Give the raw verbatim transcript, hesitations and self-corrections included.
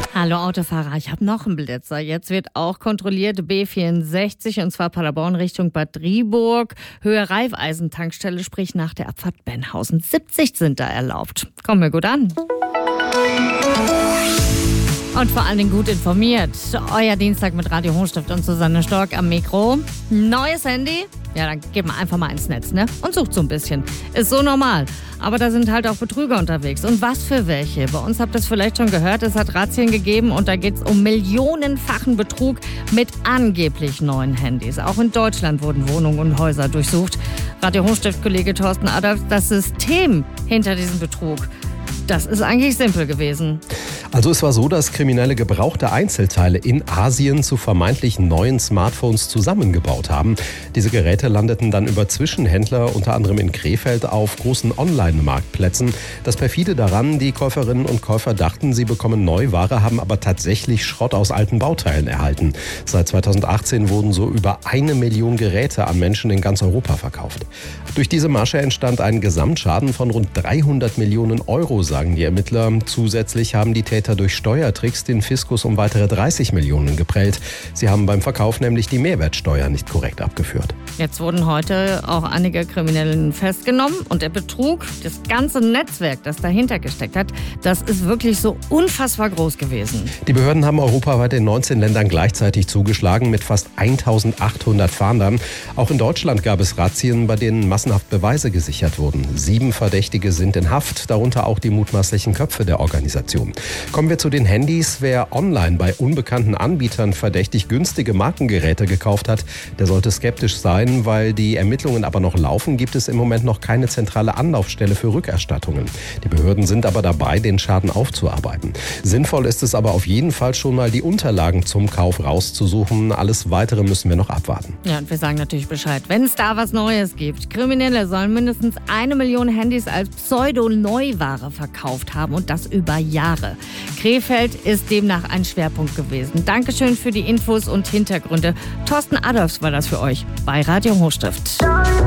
Hallo Autofahrer, ich habe noch einen Blitzer. Jetzt wird auch kontrolliert B vierundsechzig und zwar Paderborn Richtung Bad Driburg. Höhe Raiffeisen-Tankstelle, sprich nach der Abfahrt Benhausen. siebzig sind da erlaubt. Kommt mir gut an. Und vor allen Dingen gut informiert. Euer Dienstag mit Radio Hochstift und Susanne Stork am Mikro. Neues Handy? Ja, dann geht man einfach mal ins Netz, ne? Und sucht so ein bisschen. Ist so normal. Aber da sind halt auch Betrüger unterwegs. Und was für welche? Bei uns habt ihr es vielleicht schon gehört, es hat Razzien gegeben und da geht es um millionenfachen Betrug mit angeblich neuen Handys. Auch in Deutschland wurden Wohnungen und Häuser durchsucht. Radio Hochstift-Kollege Thorsten Adolf, das System hinter diesem Betrug, das ist eigentlich simpel gewesen. Also es war so, dass Kriminelle gebrauchte Einzelteile in Asien zu vermeintlich neuen Smartphones zusammengebaut haben. Diese Geräte landeten dann über Zwischenhändler, unter anderem in Krefeld, auf großen Online-Marktplätzen. Das perfide daran, die Käuferinnen und Käufer dachten, sie bekommen Neuware, haben aber tatsächlich Schrott aus alten Bauteilen erhalten. Seit zweitausendachtzehn wurden so über eine Million Geräte an Menschen in ganz Europa verkauft. Durch diese Masche entstand ein Gesamtschaden von rund dreihundert Millionen Euro, sagen die Ermittler. Zusätzlich haben die Täter durch Steuertricks den Fiskus um weitere dreißig Millionen geprellt. Sie haben beim Verkauf nämlich die Mehrwertsteuer nicht korrekt abgeführt. Jetzt wurden heute auch einige Kriminellen festgenommen und der Betrug, das ganze Netzwerk, das dahinter gesteckt hat, das ist wirklich so unfassbar groß gewesen. Die Behörden haben europaweit in neunzehn Ländern gleichzeitig zugeschlagen mit fast eintausendachthundert Fahndern. Auch in Deutschland gab es Razzien, bei denen massenhaft Beweise gesichert wurden. Sieben Verdächtige sind in Haft, darunter auch die mutmaßlichen Köpfe der Organisation. Kommen wir zu den Handys. Wer online bei unbekannten Anbietern verdächtig günstige Markengeräte gekauft hat, der sollte skeptisch sein. Weil die Ermittlungen aber noch laufen, gibt es im Moment noch keine zentrale Anlaufstelle für Rückerstattungen. Die Behörden sind aber dabei, den Schaden aufzuarbeiten. Sinnvoll ist es aber auf jeden Fall schon mal, die Unterlagen zum Kauf rauszusuchen. Alles Weitere müssen wir noch abwarten. Ja, und wir sagen natürlich Bescheid, wenn es da was Neues gibt. Kriminelle sollen mindestens eine Million Handys als Pseudo-Neuware verkauft haben und das über Jahre. Krefeld ist demnach ein Schwerpunkt gewesen. Dankeschön für die Infos und Hintergründe. Thorsten Adolfs war das für euch bei Radio Hochstift.